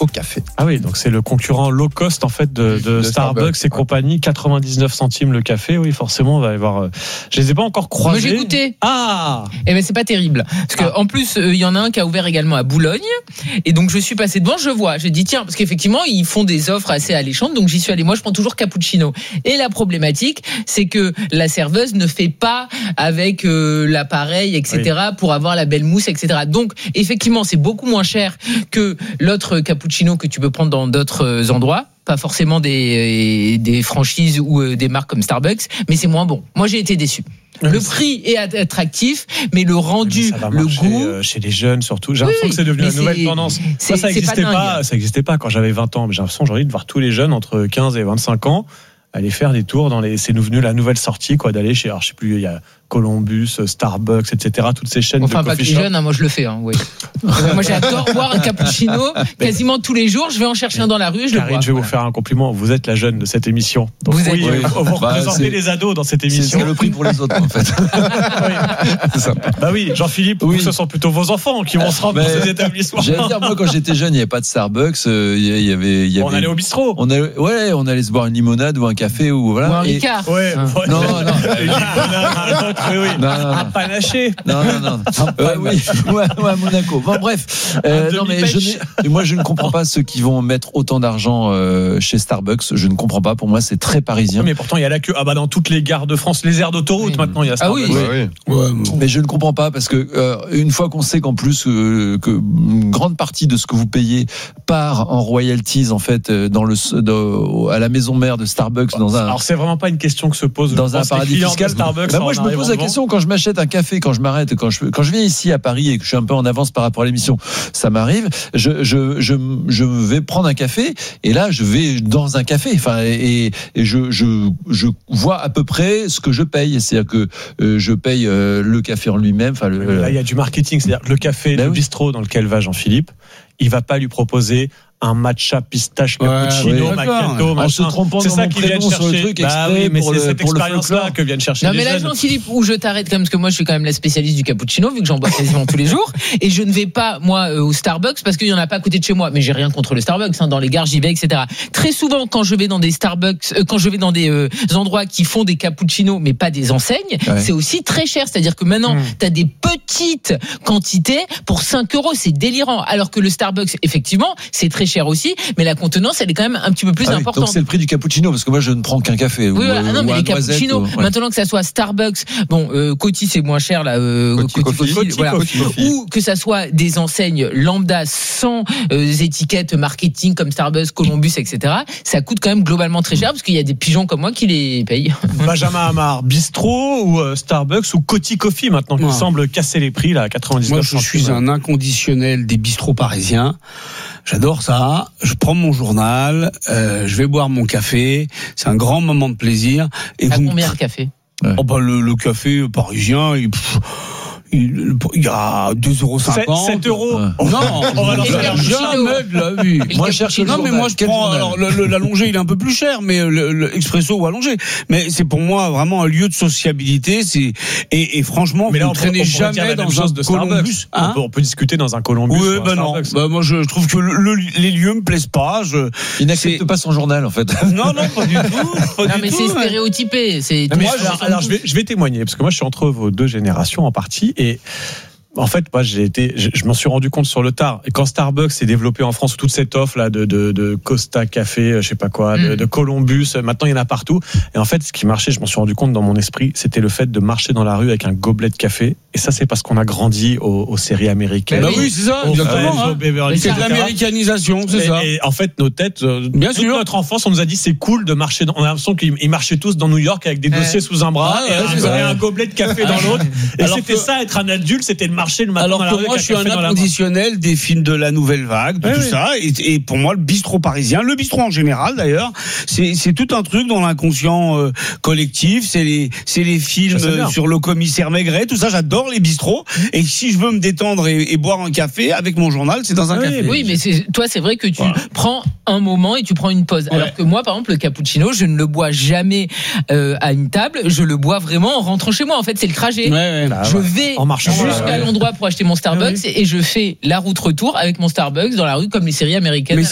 au café. Ah oui, donc c'est le concurrent low cost en fait de Starbucks et compagnie, 99 centimes le café. Oui, forcément, on va y voir. Je les ai pas encore croisés. Moi j'ai goûté. Ah. Eh ben c'est pas terrible. Parce que en plus il y en a un qui a ouvert également à Boulogne. Et donc je suis passé devant, je vois. J'ai dit tiens, parce qu'effectivement ils font des offres assez alléchantes. Donc j'y suis allé. Moi je prends toujours cappuccino. Et la problématique, c'est que la serveuse ne fait pas avec l'appareil, etc. pour avoir la belle mousse, etc. Donc effectivement c'est beaucoup moins cher que l'autre cappuccino que tu peux prendre dans d'autres endroits. Pas forcément des franchises ou des marques comme Starbucks, mais c'est moins bon. Moi, j'ai été déçu. Le prix est attractif, mais le rendu, le goût. Chez les jeunes surtout. J'ai l'impression que c'est devenu la nouvelle tendance. Ça n'existait pas. Ça n'existait pas quand j'avais 20 ans. Mais j'ai l'impression aujourd'hui de voir tous les jeunes entre 15 et 25 ans aller faire des tours c'est devenu la nouvelle sortie, quoi, d'aller chez, alors je sais plus, il y a Columbus, Starbucks, etc. Toutes ces chaînes de coffee shop. Enfin, pas que les jeunes, moi je le fais, oui. Moi j'adore boire un cappuccino quasiment tous les jours. Je vais en chercher un dans la rue, je le bois. Karine, je vais vous faire un compliment. Vous êtes la jeune de cette émission. Donc vous représentez les ados dans cette émission. C'est le prix pour les autres, en fait. C'est ça. Bah oui, Jean-Philippe, vous, ce sont plutôt vos enfants qui vont se rendre dans ces établissements. J'allais dire, moi, quand j'étais jeune, il n'y avait pas de Starbucks. Il y avait. On allait au bistrot. On allait se boire une limonade ou un café ou voilà. Ou un Ricard. Non. Un panaché. Non. À Monaco. Bon, bref. Non, mais moi, je ne comprends pas ceux qui vont mettre autant d'argent chez Starbucks. Je ne comprends pas. Pour moi, c'est très parisien. Mais pourtant, il y a la queue. Dans toutes les gares de France, les aires d'autoroute, maintenant, il y a Starbucks. Mais je ne comprends pas parce que une fois qu'on sait qu'en plus que une grande partie de ce que vous payez part en royalties en fait à la maison mère de Starbucks Alors c'est vraiment pas une question que se pose dans un paradis fiscal. Starbucks. Moi je me pose la question quand je m'achète un café, quand je m'arrête, quand je viens ici à Paris et que je suis un peu en avance par rapport à l'émission, ça m'arrive. Je vais prendre un café et là je vais dans un café. Et je vois à peu près ce que je paye. C'est-à-dire que je paye le café en lui-même. Là il y a du marketing. C'est-à-dire que le café, le bistrot dans lequel va Jean-Philippe, il va pas lui proposer un matcha pistache cappuccino macchiato en se trompant c'est dans ça mon qu'ils viennent prénom sur le chercher. truc exprès mais pour c'est cette pour expérience-là que viennent chercher les jeunes. Non mais là Jean-Philippe, où je t'arrête quand même, parce que moi je suis quand même la spécialiste du cappuccino vu que j'en bois quasiment tous les jours, et je ne vais pas moi au Starbucks parce qu'il y en a pas à côté de chez moi. Mais j'ai rien contre le Starbucks, dans les gares j'y vais, etc. Très souvent quand je vais dans des Starbucks, quand je vais dans des endroits qui font des cappuccinos mais pas des enseignes, c'est aussi très cher. C'est-à-dire que maintenant t'as des petites quantités pour 5 €, c'est délirant. Alors que le Starbucks effectivement c'est très cher aussi, mais la contenance elle est quand même un petit peu plus importante. Donc c'est le prix du cappuccino parce que moi je ne prends qu'un café. Non mais les cappuccinos, maintenant que ça soit Starbucks, Coty c'est moins cher là, Coty, voilà. Ou que ça soit des enseignes lambda sans étiquettes marketing comme Starbucks, Columbus, etc. Ça coûte quand même globalement très cher parce qu'il y a des pigeons comme moi qui les payent. Benjamin Amar, bistrot ou Starbucks ou Coty Coffee maintenant qui semble casser les prix là à 99 Moi je suis un inconditionnel des bistrots parisiens. J'adore ça. Je prends mon journal, je vais boire mon café. C'est un grand moment de plaisir. Et combien de café ? Le café parisien, il y a 2,50 €. 7 €. Non, on va leur faire jamais de la vie. Moi je cherche non, mais moi je prends. Alors l'allongé il est un peu plus cher, mais l'expresso ou allongé. Mais c'est pour moi vraiment un lieu de sociabilité. Et franchement, vous ne traînez jamais dans un Columbus. On peut discuter dans un Columbus. Oui, non. Moi je trouve que les lieux me plaisent pas. Il n'accepte pas son journal en fait. Non, pas du tout. Non, mais c'est stéréotypé. Alors je vais témoigner parce que moi je suis entre vos deux générations en partie. Et en fait, moi, je m'en suis rendu compte sur le tard. Et quand Starbucks s'est développé en France, toute cette offre là de Costa Café, je sais pas quoi, de Columbus, maintenant il y en a partout. Et en fait, ce qui marchait, je m'en suis rendu compte dans mon esprit, c'était le fait de marcher dans la rue avec un gobelet de café. Et ça, c'est parce qu'on a grandi aux séries américaines. Oui, c'est ça, exactement. C'est de l'américanisation, c'est ça. Et en fait, nos têtes, toute notre enfance, on nous a dit c'est cool de marcher. On a l'impression qu'ils marchaient tous dans New York avec des dossiers sous un bras et ils avaient un gobelet de café dans l'autre. Et c'était ça, être un adulte, c'était de marcher le matin. Alors que moi, je suis un inconditionnel des films de la nouvelle vague, de tout ça. Et pour moi, le bistrot parisien, le bistrot en général d'ailleurs, c'est tout un truc dans l'inconscient collectif. C'est les films sur le commissaire Maigret, tout ça. J'adore les bistrots. Et si je veux me détendre et boire un café avec mon journal, c'est dans un café. Oui, mais toi, c'est vrai que tu prends un moment et tu prends une pause. Alors que moi, par exemple, le cappuccino, je ne le bois jamais à une table. Je le bois vraiment en rentrant chez moi. En fait, c'est le trajet. Je vais jusqu'à l'endroit pour acheter mon Starbucks et je fais la route retour avec mon Starbucks dans la rue comme les séries américaines.